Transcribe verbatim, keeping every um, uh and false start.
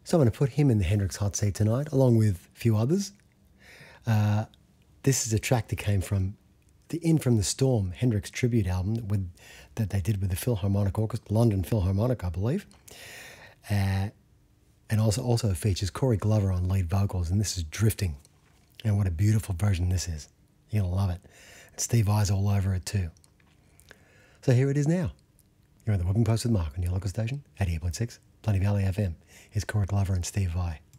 So I'm going to put him in the Hendrix hot seat tonight, along with a few others. Uh, this is a track that came from the In From the Storm Hendrix tribute album with, that they did with the Philharmonic Orchestra, London Philharmonic, I believe. Uh, and also, also features Corey Glover on lead vocals, and this is Drifting. And what a beautiful version this is. You're going to love it. And Steve Vai's all over it too. So here it is now. You're on the Whipping Post with Mark on your local station, eighty-eight point six, Plenty Valley F M. Here's Corey Glover and Steve Vai.